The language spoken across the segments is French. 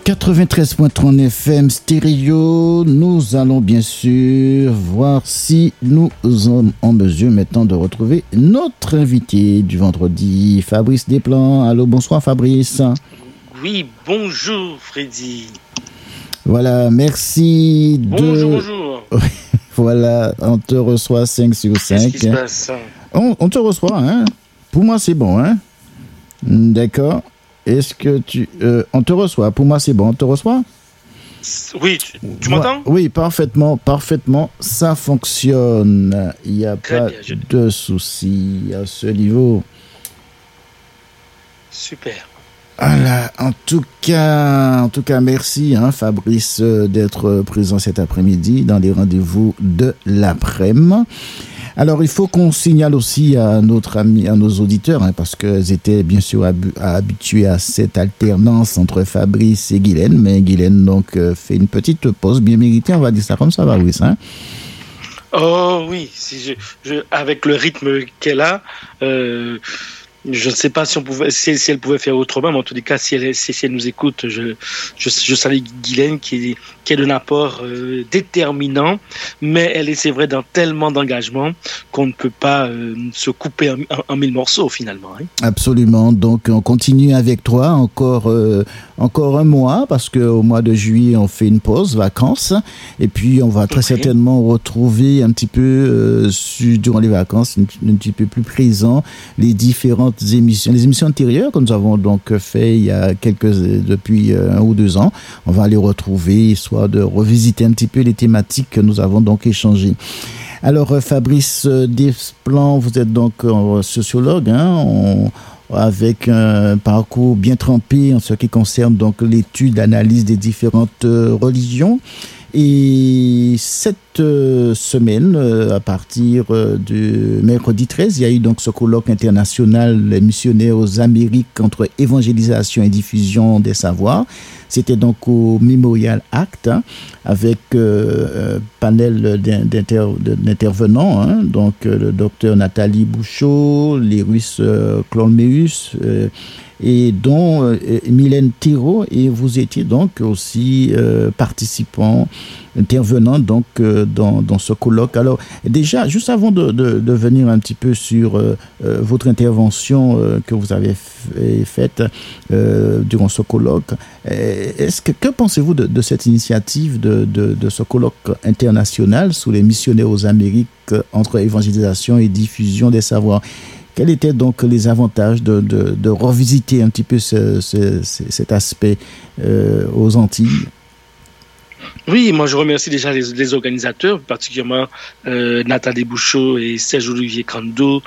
93.3 FM stéréo, nous allons bien sûr voir si nous sommes en mesure maintenant de retrouver notre invité du vendredi, Fabrice Desplan. Allô, bonsoir Fabrice. Oui, bonjour Freddy. Voilà, merci Bonjour. Voilà, on te reçoit 5 sur 5. Qu'est-ce qui se passe? On te reçoit, hein. Pour moi, c'est bon, hein. D'accord. Est-ce que on te reçoit? Pour moi, c'est bon. On te reçoit? Oui, tu m'entends? Oui, parfaitement. Ça fonctionne. Il n'y a Très pas bien, de souci à ce niveau. Super. Voilà. En tout cas, merci, hein, Fabrice, d'être présent cet après-midi dans les rendez-vous de l'après-midi. Alors, il faut qu'on signale aussi à notre ami, à nos auditeurs, hein, parce qu'ils étaient bien sûr habitués à cette alternance entre Fabrice et Guylaine, mais Guylaine donc fait une petite pause bien méritée, on va dire ça comme ça, Fabrice. Hein. Oh oui, si avec le rythme qu'elle a, je ne sais pas si elle pouvait faire autrement, mais en tous les cas, si elle nous écoute, je salue Guylaine qui est d'un apport déterminant, mais elle est, c'est vrai, dans tellement d'engagement qu'on ne peut pas se couper en mille morceaux finalement. Hein. Absolument. Donc, on continue avec toi encore un mois, parce qu'au mois de juillet, on fait une pause, vacances, et puis on va très certainement retrouver un petit peu, durant les vacances, un petit peu plus présent, les émissions antérieures que nous avons donc fait depuis 1 ou 2 ans. On va les retrouver, histoire de revisiter un petit peu les thématiques que nous avons donc échangées. Alors, Fabrice Desplan, vous êtes donc sociologue, hein, avec un parcours bien trempé en ce qui concerne donc l'étude, l'analyse des différentes religions. Et cette semaine, à partir du mercredi 13, il y a eu donc ce colloque international Les missionnaires aux Amériques entre évangélisation et diffusion des savoirs. C'était donc au Memorial Act, hein, avec un panel d'intervenants, hein, donc le docteur Nathalie Bouchot, Lyrus Clolmeus, et dont Mylène Thirault, et vous étiez donc aussi participant, intervenant donc dans ce colloque. Alors déjà, juste avant de venir un petit peu sur votre intervention que vous avez faite durant ce colloque, que pensez-vous de cette initiative de ce colloque international sous les missionnaires aux Amériques entre évangélisation et diffusion des savoirs? Quels étaient donc les avantages de revisiter un petit peu cet aspect aux Antilles? Oui, moi je remercie déjà les organisateurs, particulièrement Nathalie Bouchot et Serge-Olivier Cando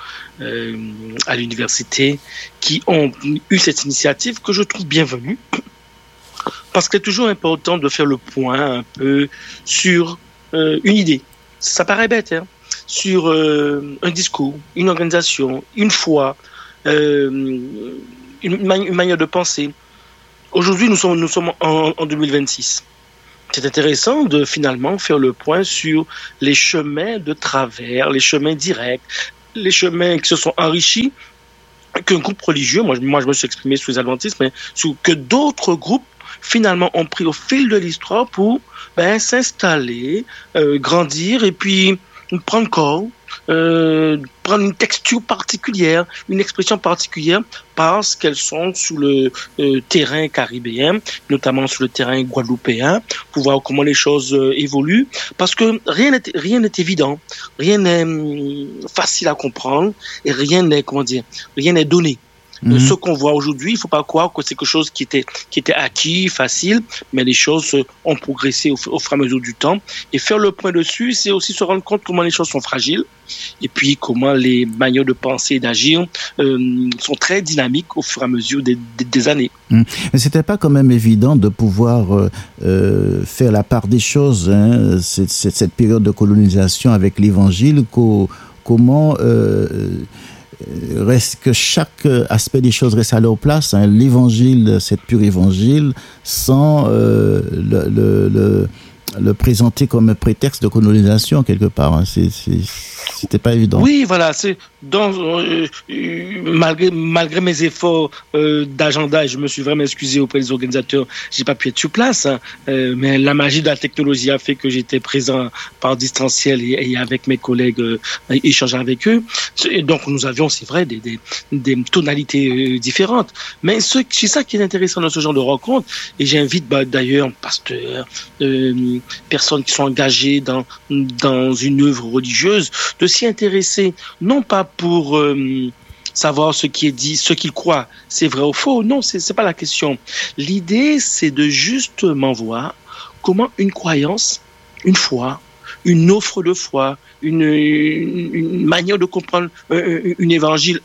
à l'université, qui ont eu cette initiative que je trouve bienvenue, parce qu'il est toujours important de faire le point un peu sur une idée. Ça paraît bête, hein, sur un discours, une organisation, une foi, une manière de penser. Aujourd'hui, nous sommes en 2026. C'est intéressant de finalement faire le point sur les chemins de travers, les chemins directs, les chemins qui se sont enrichis, qu'un groupe religieux, moi je me suis exprimé sur les adventistes, mais que d'autres groupes finalement ont pris au fil de l'histoire pour s'installer, grandir et puis prendre corps, prendre une texture particulière, une expression particulière, parce qu'elles sont sous le terrain caribéen, notamment sur le terrain guadeloupéen, pour voir comment les choses évoluent, parce que rien n'est évident, rien n'est facile à comprendre, et rien n'est donné. Ce qu'on voit aujourd'hui, il ne faut pas croire que c'est quelque chose qui était acquis, facile, mais les choses ont progressé au fur et à mesure du temps. Et faire le point dessus, c'est aussi se rendre compte comment les choses sont fragiles, et puis comment les manières de penser et d'agir sont très dynamiques au fur et à mesure des années. Mais c'était pas quand même évident de pouvoir faire la part des choses, hein, cette période de colonisation avec l'Évangile, comment reste que chaque aspect des choses reste à leur place, hein. L'évangile, cette pure évangile, sans le présenter comme un prétexte de colonisation quelque part, hein. C'était pas évident. Oui, voilà, malgré mes efforts d'agenda, et je me suis vraiment excusé auprès des organisateurs, j'ai pas pu être sur place, hein, mais la magie de la technologie a fait que j'étais présent par distanciel et avec mes collègues, échanger avec eux. Et donc nous avions, c'est vrai, des tonalités différentes. Mais c'est ça qui est intéressant dans ce genre de rencontre. Et j'invite d'ailleurs pasteurs, personnes qui sont engagées dans une œuvre religieuse, de s'y intéresser, non pas pour savoir ce qui est dit, ce qu'ils croient, c'est vrai ou faux. Non, c'est pas la question. L'idée, c'est de justement voir comment une croyance, une foi, une offre de foi, une manière de comprendre un évangile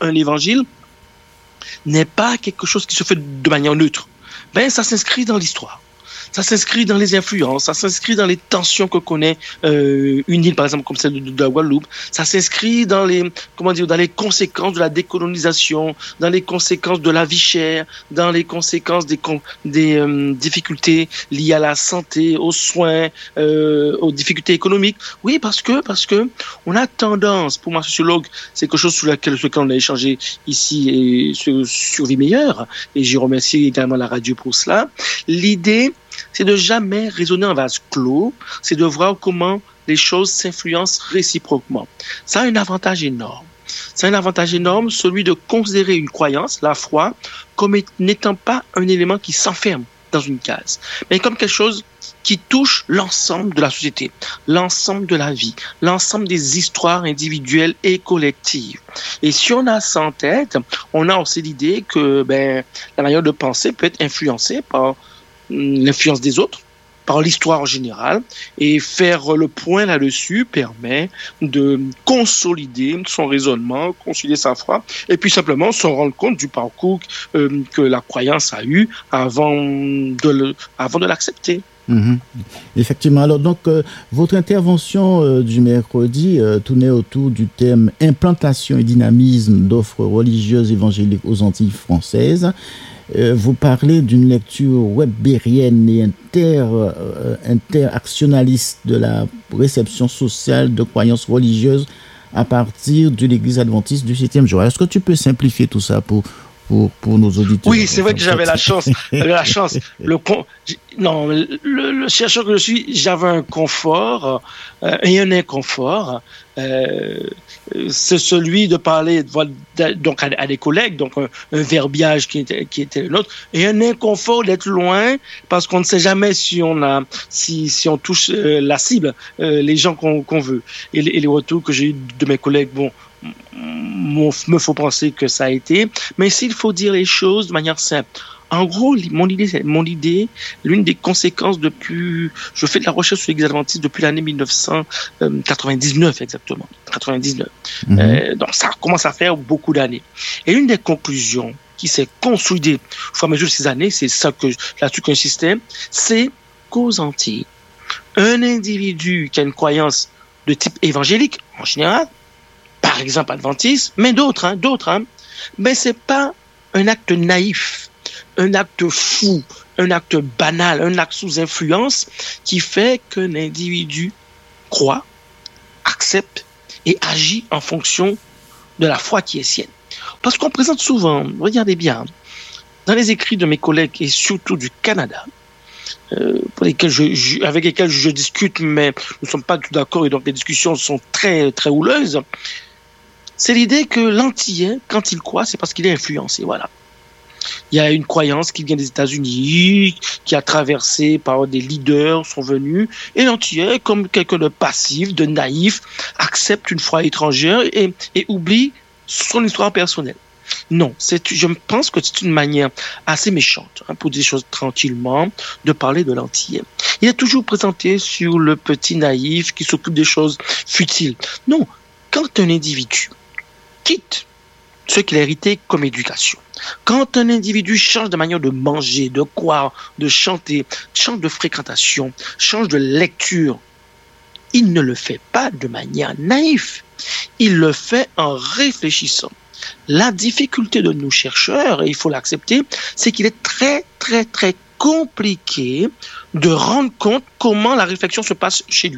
n'est pas quelque chose qui se fait de manière neutre. Ben, ça s'inscrit dans l'histoire. Ça s'inscrit dans les influences, ça s'inscrit dans les tensions que connaît une île, par exemple, comme celle de la Guadeloupe. Ça s'inscrit dans les conséquences de la décolonisation, dans les conséquences de la vie chère, dans les conséquences des difficultés liées à la santé, aux soins, aux difficultés économiques. Oui, parce que on a tendance, pour moi, sociologue, c'est quelque chose sur lequel on a échangé ici et sur Vie Meilleure, et je remercie également la radio pour cela. L'idée, c'est de jamais raisonner en vase clos, c'est de voir comment les choses s'influencent réciproquement. Ça a un avantage énorme. C'est un avantage énorme, celui de considérer une croyance, la foi, comme n'étant pas un élément qui s'enferme dans une case, mais comme quelque chose qui touche l'ensemble de la société, l'ensemble de la vie, l'ensemble des histoires individuelles et collectives. Et si on a ça en tête, on a aussi l'idée que la manière de penser peut être influencée par l'influence des autres, par l'histoire en général, et faire le point là-dessus permet de consolider son raisonnement, consolider sa foi, et puis simplement se rendre compte du parcours que la croyance a eu avant de l'accepter. Mmh. Effectivement. Alors donc, votre intervention du mercredi tournait autour du thème implantation et dynamisme d'offres religieuses évangéliques aux Antilles françaises. Vous parlez d'une lecture webbérienne et interactionnaliste de la réception sociale de croyances religieuses à partir de l'Église adventiste du 7e jour. Est-ce que tu peux simplifier tout ça pour nos auditeurs? Oui, c'est vrai que j'avais la chance. Le chercheur que je suis, j'avais un confort et un inconfort. C'est celui de parler donc à des collègues, donc un verbiage qui était le nôtre, et un inconfort d'être loin parce qu'on ne sait jamais si on touche la cible, les gens qu'on veut. Et les retours que j'ai eu de mes collègues, me faut penser que ça a été, mais s'il faut dire les choses de manière simple. En gros, mon idée, l'une des conséquences je fais de la recherche sur l'Église adventiste depuis l'année 1999 exactement, 99. Donc ça commence à faire beaucoup d'années. Et l'une des conclusions qui s'est consolidée au fur et à mesure de ces années, c'est ça là-dessus qu'insistait, c'est qu'aux Antilles, un individu qui a une croyance de type évangélique en général, par exemple adventiste, mais d'autres, mais c'est pas un acte naïf, un acte fou, un acte banal, un acte sous influence qui fait qu'un individu croit, accepte et agit en fonction de la foi qui est sienne. Parce qu'on présente souvent, regardez bien, dans les écrits de mes collègues et surtout du Canada, avec lesquels je discute, mais nous ne sommes pas tout d'accord et donc les discussions sont très, très houleuses, c'est l'idée que l'Antillais, quand il croit, c'est parce qu'il est influencé, voilà. Il y a une croyance qui vient des États-Unis, qui a traversé par des leaders, sont venus, et l'Antillais, comme quelqu'un de passif, de naïf, accepte une foi étrangère et oublie son histoire personnelle. Non, je pense que c'est une manière assez méchante, pour dire des choses tranquillement, de parler de l'Antillais. Il est toujours présenté sur le petit naïf qui s'occupe des choses futiles. Non, quand un individu quitte ce qu'il a hérité comme éducation, quand un individu change de manière de manger, de croire, de chanter, change de fréquentation, change de lecture, il ne le fait pas de manière naïve. Il le fait en réfléchissant. La difficulté de nos chercheurs, et il faut l'accepter, c'est qu'il est très, très, très compliqué de rendre compte comment la réflexion se passe chez lui.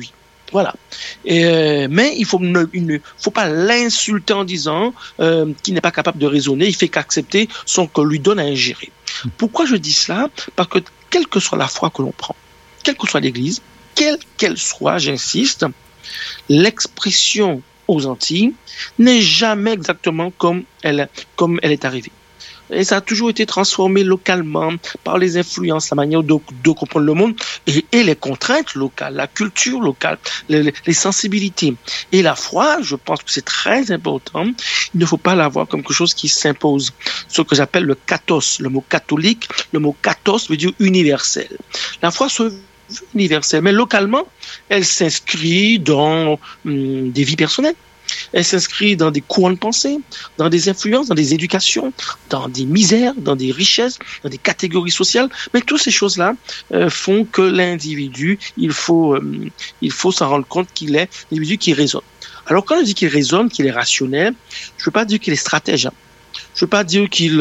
Voilà. Mais il ne faut pas l'insulter en disant qu'il n'est pas capable de raisonner, il fait qu'accepter ce qu'on lui donne à ingérer. Pourquoi je dis cela? Parce que quelle que soit la foi que l'on prend, quelle que soit l'Église, quelle qu'elle soit, j'insiste, l'expression aux Antilles n'est jamais exactement comme elle est arrivée. Et ça a toujours été transformé localement par les influences, la manière de comprendre le monde et les contraintes locales, la culture locale, les sensibilités. Et la foi, je pense que c'est très important. Il ne faut pas la voir comme quelque chose qui s'impose. Ce que j'appelle le kathos, le mot catholique, le mot kathos veut dire universel. La foi se veut universelle, mais localement, elle s'inscrit dans des vies personnelles. Elle s'inscrit dans des courants de pensée, dans des influences, dans des éducations, dans des misères, dans des richesses, dans des catégories sociales. Mais toutes ces choses-là font que l'individu, il faut s'en rendre compte qu'il est un individu qui raisonne. Alors quand on dit qu'il raisonne, qu'il est rationnel, je ne veux pas dire qu'il est stratège. Je ne veux pas dire qu'il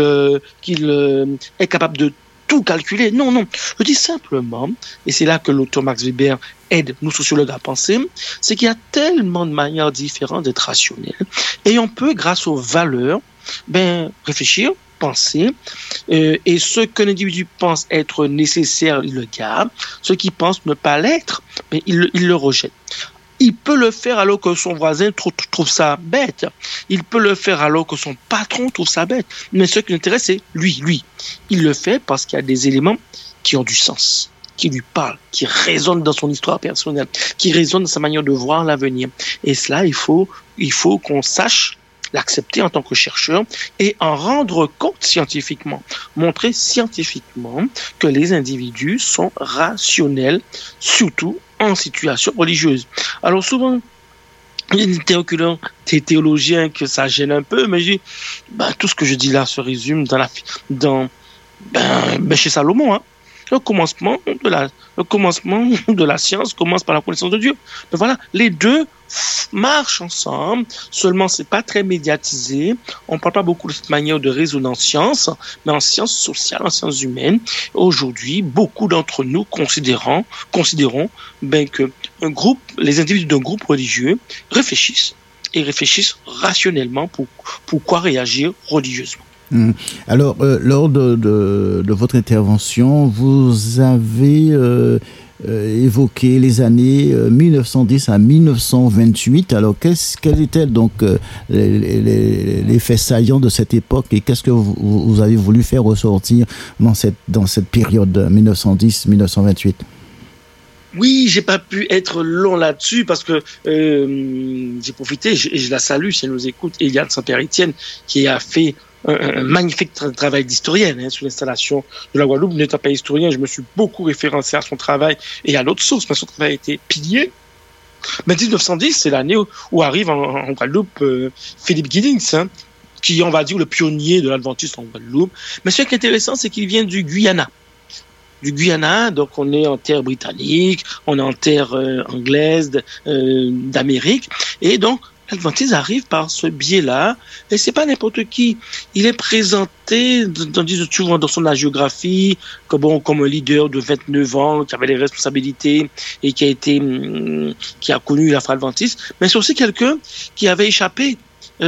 est capable de tout calculer. Non. Je dis simplement, et c'est là que l'auteur Max Weber aide nous sociologues à penser, c'est qu'il y a tellement de manières différentes d'être rationnel. Et on peut, grâce aux valeurs, réfléchir, penser, et ce que l'individu pense être nécessaire, il le garde. Ce qu'il pense ne pas l'être, il le rejette. Il peut le faire alors que son voisin trouve ça bête. Il peut le faire alors que son patron trouve ça bête. Mais ce qui l'intéresse, c'est lui. Il le fait parce qu'il y a des éléments qui ont du sens, qui lui parlent, qui résonnent dans son histoire personnelle, qui résonnent dans sa manière de voir l'avenir. Et cela, il faut qu'on sache l'accepter en tant que chercheur et en rendre compte scientifiquement, montrer scientifiquement que les individus sont rationnels, surtout en situation religieuse. Alors souvent, il y a des théologiens que ça gêne un peu, mais je dis, tout ce que je dis là se résume chez Salomon, Le commencement de la science commence par la connaissance de Dieu. Mais voilà, les deux marchent ensemble. Seulement, c'est pas très médiatisé. On parle pas beaucoup de cette manière de raisonner en science, mais en sciences sociales, en sciences humaines. Aujourd'hui, beaucoup d'entre nous considérons que les individus d'un groupe religieux réfléchissent rationnellement pour quoi réagir religieusement. Alors, lors de votre intervention, vous avez évoqué les années 1910 à 1928. Alors, quels étaient donc les faits saillants de cette époque et qu'est-ce que vous avez voulu faire ressortir dans cette période 1910-1928? Oui, j'ai pas pu être long là-dessus parce que j'ai profité, et je la salue si elle nous écoute, Eliane Saint-Père-Étienne, qui a fait un magnifique travail d'historienne sur l'installation de la Guadeloupe. N'étant pas historien, je me suis beaucoup référencé à son travail et à d'autres sources, mais son travail a été pilier. Mais 1910, c'est l'année où arrive en Guadeloupe Philippe Giddings, qui est, on va dire, le pionnier de l'adventisme en Guadeloupe. Mais ce qui est intéressant, c'est qu'il vient du Guyana. Donc on est en terre britannique, on est en terre anglaise, d'Amérique, et donc l'adventisme arrive par ce biais-là, et c'est pas n'importe qui. Il est présenté, souvent dans son agiographie, comme un leader de 29 ans, qui avait des responsabilités et qui a connu la foi adventiste, mais c'est aussi quelqu'un qui avait échappé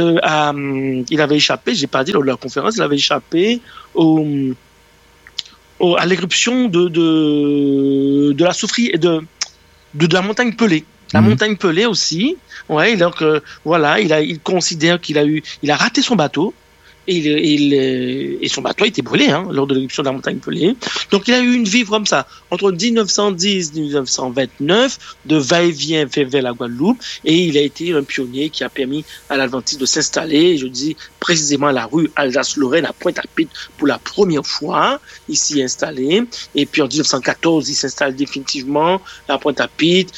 j'ai pas dit lors de la conférence, il avait échappé à l'éruption de la soufrière, de la montagne Pelée. La montagne Pelée aussi. Ouais, donc il considère qu'il a raté son bateau et son bateau a été brûlé lors de l'éruption de la montagne Pelée. Donc il a eu une vie comme ça entre 1910 et 1929 de va-et-vient vers la Guadeloupe, et il a été un pionnier qui a permis à l'adventisme de s'installer, je dis précisément à la rue Alsace-Lorraine à Pointe-à-Pitre pour la première fois, ici installé. Et puis en 1914 il s'installe définitivement à Pointe-à-Pitre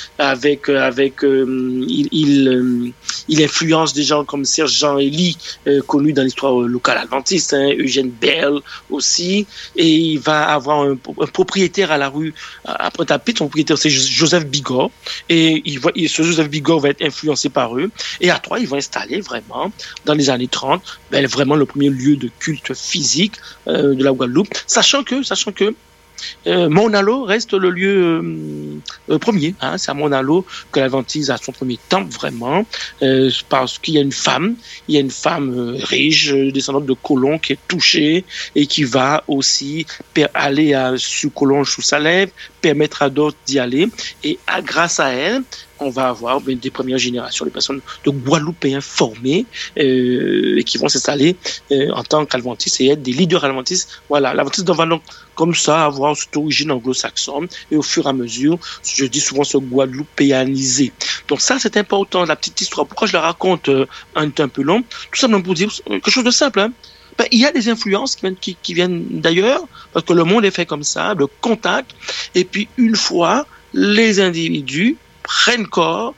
il influence des gens comme Serge Jean Élie, connu dans l'histoire locale adventiste, Eugène Bell aussi, et il va avoir un propriétaire à la rue à Pointe-à-Pitre. Son propriétaire, c'est Joseph Bigorre, et ce Joseph Bigorre va être influencé par eux, et à Troyes ils vont installer vraiment dans les années 30 vraiment le premier lieu de culte physique de la Guadeloupe, sachant que Mauna Loa reste le lieu premier. Hein, c'est à Mauna Loa que l'Adventiste a son premier temple, vraiment, parce qu'il y a une femme riche, descendante de colons, qui est touchée et qui va aussi aller sous colon sous sa lèvre, permettre à d'autres d'y aller. Et grâce à elle, on va avoir des premières générations de personnes de Guadeloupéens formés et qui vont s'installer en tant qu'adventistes et être des leaders adventistes. Voilà, l'adventisme va donc comme ça avoir cette origine anglo-saxonne et au fur et à mesure, je dis souvent se guadeloupéaniser. Donc ça, c'est important, la petite histoire. Pourquoi je la raconte un peu long? Tout simplement pour dire quelque chose de simple. Hein. Il y a des influences qui viennent d'ailleurs, parce que le monde est fait comme ça, de contact. Et puis, une fois, les individus prennent corps,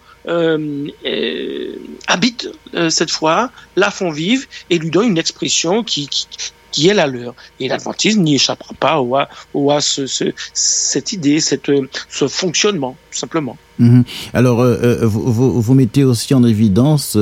habitent cette foi, la font vivre et lui donnent une expression qui est la leur. Et l'adventisme n'y échappera pas ou à cette idée, ce fonctionnement, tout simplement. Alors, vous mettez aussi en évidence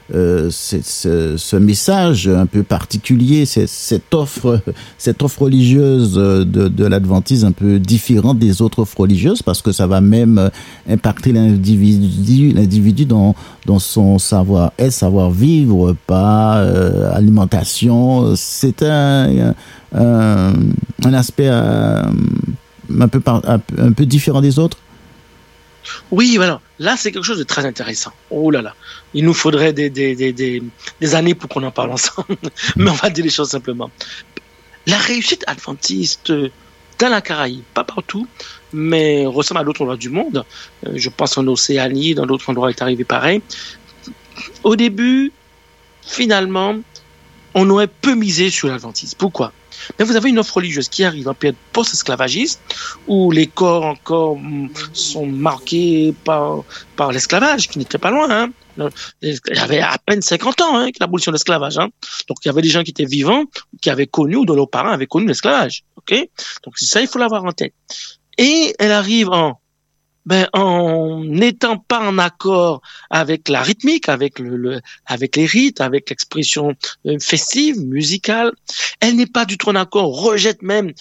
ce message un peu particulier, cette offre religieuse de l'adventisme un peu différente des autres offres religieuses, parce que ça va même impacter l'individu dans son savoir-vivre, pas alimentation. C'est un aspect un peu différent des autres. Oui, voilà. Là, c'est quelque chose de très intéressant. Oh là là. Il nous faudrait des années pour qu'on en parle ensemble. Mais on va dire les choses simplement. La réussite adventiste dans la Caraïbe, pas partout, mais ressemble à d'autres endroits du monde. Je pense en Océanie, dans d'autres endroits, est arrivé pareil. Au début, finalement, on aurait peu misé sur l'adventisme. Pourquoi ? Mais vous avez une offre religieuse qui arrive en période post-esclavagiste, où les corps encore sont marqués par l'esclavage, qui n'était pas loin. Hein. Il y avait à peine 50 ans l'abolition de l'esclavage. Hein. Donc il y avait des gens qui étaient vivants, qui avaient connu, ou dont leurs parents avaient connu l'esclavage. Okay ? Donc ça, il faut l'avoir en tête. Et elle arrive en n'étant pas en accord avec la rythmique, avec les rites, avec l'expression festive, musicale, elle n'est pas du tout en accord, rejette même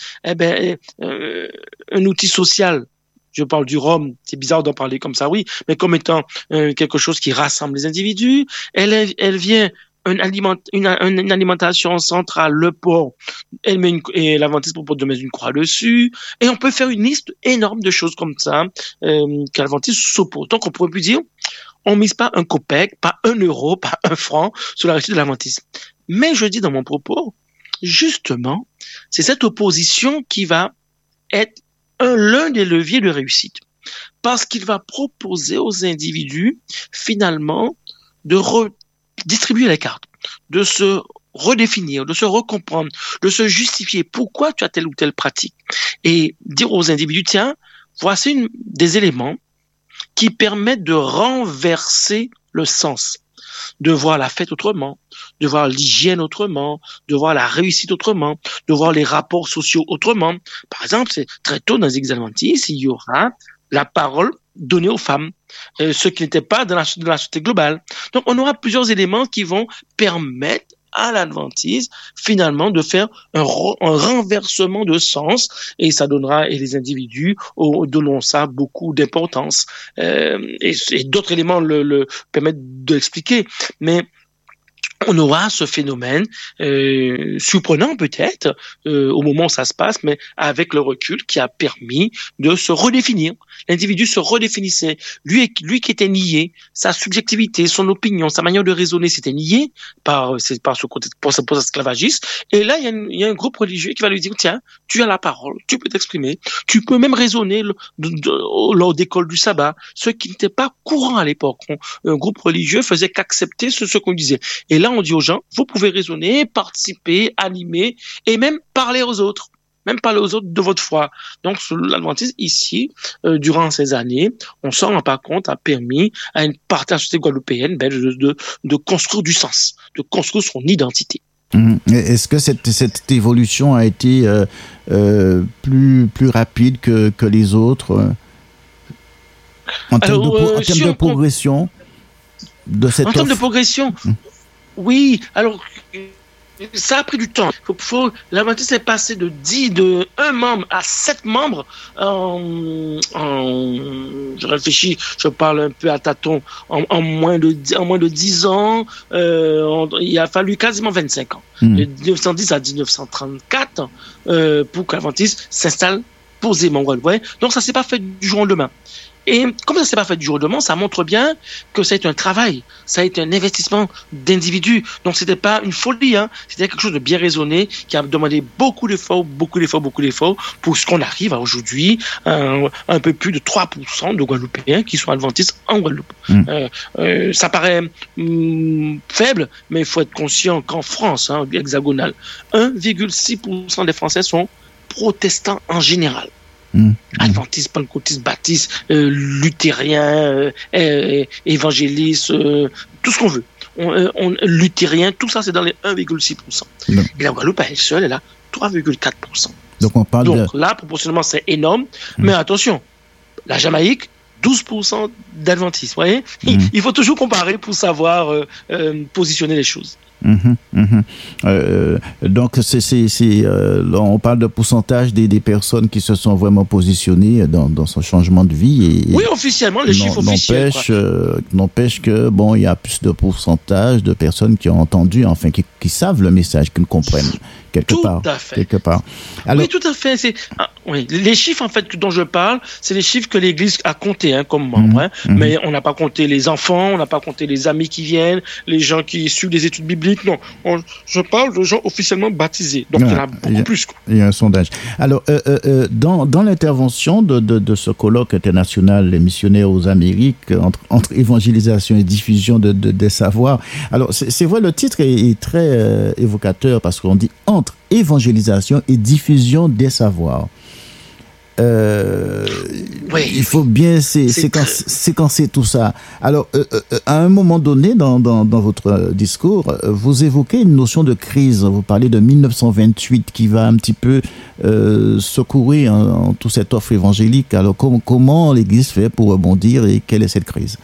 un outil social. Je parle du rhum, c'est bizarre d'en parler comme ça, oui, mais comme étant quelque chose qui rassemble les individus. Elle vient une alimentation centrale, le porc, et l'adventiste propose de mettre une croix dessus, et on peut faire une liste énorme de choses comme ça que l'adventiste s'oppose. Donc on pourrait plus dire, on mise pas un copec, pas 1 euro, pas 1 franc sur la réussite de l'adventisme. Mais je dis dans mon propos, justement, c'est cette opposition qui va être l'un des leviers de réussite, parce qu'il va proposer aux individus finalement de distribuer les cartes, de se redéfinir, de se recomprendre, de se justifier pourquoi tu as telle ou telle pratique et dire aux individus, tiens, voici des éléments qui permettent de renverser le sens, de voir la fête autrement, de voir l'hygiène autrement, de voir la réussite autrement, de voir les rapports sociaux autrement. Par exemple, c'est très tôt dans les Églises adventistes, il y aura la parole donnée aux femmes, ce qui n'était pas dans la société globale. Donc, on aura plusieurs éléments qui vont permettre à l'adventisme, finalement, de faire un renversement de sens, et ça donnera, et les individus donneront ça beaucoup d'importance. Et d'autres éléments le permettent de l'expliquer. Mais on aura ce phénomène surprenant peut-être au moment où ça se passe, mais avec le recul qui a permis de se redéfinir. L'individu se redéfinissait. Lui qui était nié, sa subjectivité, son opinion, sa manière de raisonner, c'était nié par ce côté post-esclavagiste. Et là, il y a un groupe religieux qui va lui dire, tiens, tu as la parole, tu peux t'exprimer, tu peux même raisonner lors d'école du sabbat, ce qui n'était pas courant à l'époque. Un groupe religieux faisait qu'accepter ce qu'on disait. Et là, on dit aux gens, vous pouvez raisonner, participer, animer et même parler aux autres. Même parler aux autres de votre foi. Donc, l'adventisme, ici, durant ces années, on s'en rend pas compte, a permis à une partie de la société guadeloupéenne de construire du sens, de construire son identité. Est-ce que cette évolution a été plus rapide que les autres en termes de progression de cette offre? En termes de progression, oui. Alors, ça a pris du temps. L'Adventisme est passé de 1 membre à 7 membres je réfléchis, je parle un peu à tâtons, en moins de 10 ans, il a fallu quasiment 25 ans. De 1910 à 1934, pour que l'Adventisme s'installe posément en Guadeloupe. Donc ça s'est pas fait du jour au lendemain. Et comme ça s'est pas fait du jour au lendemain, ça montre bien que ça a été un travail, ça a été un investissement d'individus. Donc c'était pas une folie, c'était quelque chose de bien raisonné qui a demandé beaucoup d'efforts pour ce qu'on arrive à aujourd'hui, un peu plus de 3% de Guadeloupéens qui sont adventistes en Guadeloupe. Ça paraît faible, mais il faut être conscient qu'en France, hexagonale, 1,6% des Français sont protestants en général. Adventistes, pentecôtistes, baptistes, luthériens, évangélistes, tout ce qu'on veut. Luthériens, tout ça c'est dans les 1,6%. Et la Guadeloupe, elle seule, elle a 3,4%. Donc là, proportionnellement, c'est énorme. Mais attention, la Jamaïque, 12% d'adventistes. Vous voyez, il faut toujours comparer pour savoir positionner les choses. Donc, on parle de pourcentage des personnes qui se sont vraiment positionnées dans son changement de vie. Oui, officiellement, les chiffres officiels. N'empêche que, il y a plus de pourcentage de personnes qui ont entendu, enfin, qui savent le message, qui le comprennent quelque part. Alors, oui, tout à fait. Les chiffres, en fait, dont je parle, c'est les chiffres que l'Église a comptés comme membres. Mais on n'a pas compté les enfants, on n'a pas compté les amis qui viennent, les gens qui suivent des études bibliques. Non, je parle de gens officiellement baptisés. Donc, il y en a beaucoup plus. Il y a un sondage. Alors, dans l'intervention de ce colloque international des missionnaires aux Amériques, entre évangélisation et diffusion des savoirs, alors, c'est vrai, le titre est très évocateur parce qu'on dit entre évangélisation et diffusion des savoirs. Il faut bien séquencer tout ça. Alors, à un moment donné, dans votre discours, vous évoquez une notion de crise. Vous parlez de 1928 qui va un petit peu secourir en toute cette offre évangélique. Alors, comment l'Église fait pour rebondir et quelle est cette crise?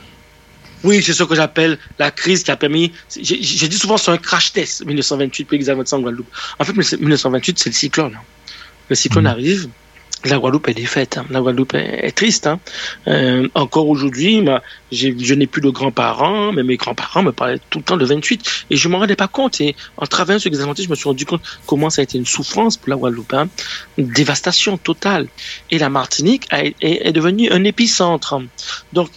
Oui, c'est ce que j'appelle la crise qui a permis... Je dis souvent c'est un crash test, 1928, pour l'examen en Guadeloupe. En fait, 1928, c'est le cyclone. Le cyclone arrive. La Guadeloupe est défaite. La Guadeloupe est triste. Encore aujourd'hui, je n'ai plus de grands-parents, mais mes grands-parents me parlaient tout le temps de 28. Et je ne m'en rendais pas compte. Et en travaillant sur l'examen, je me suis rendu compte comment ça a été une souffrance pour la Guadeloupe. Une dévastation totale. Et la Martinique est devenue un épicentre. Donc,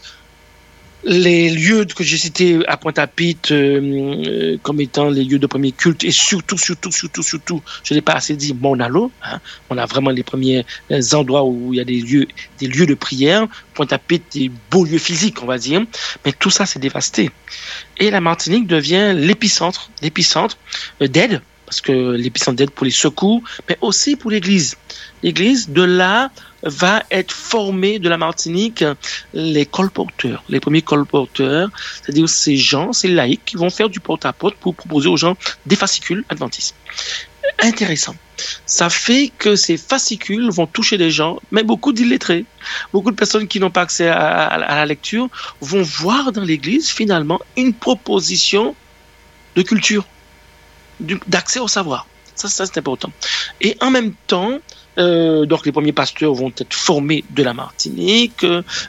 les lieux que j'ai cités à Pointe-à-Pitre comme étant les lieux de premier culte et surtout, je n'ai pas assez dit Monalo, on a vraiment les premiers endroits où il y a des lieux de prière, Pointe-à-Pitre, des beaux lieux physiques, on va dire, mais tout ça c'est dévasté. Et la Martinique devient l'épicentre d'aide, parce que l'épicentre d'aide pour les secours, mais aussi pour l'Église. L'Église, de là, va être formé de la Martinique les colporteurs, les premiers colporteurs, c'est-à-dire ces laïcs qui vont faire du porte-à-porte pour proposer aux gens des fascicules adventistes. Intéressant. Ça fait que ces fascicules vont toucher les gens, mais beaucoup d'illettrés, beaucoup de personnes qui n'ont pas accès à la lecture vont voir dans l'Église finalement une proposition de culture, d'accès au savoir. Ça c'est important. Et en même temps, donc les premiers pasteurs vont être formés de la Martinique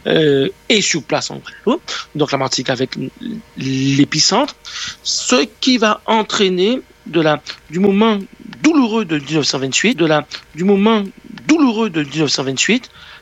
et sur place en Guadeloupe. Donc la Martinique avec l'épicentre, ce qui va entraîner du moment douloureux de 1928,